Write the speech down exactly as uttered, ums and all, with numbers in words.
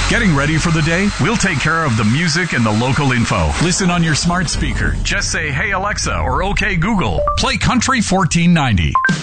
Getting ready for the day? We'll take care of the music and the local info. Listen on your smart speaker. Just say, "Hey Alexa," or "Okay Google, play Country fourteen ninety."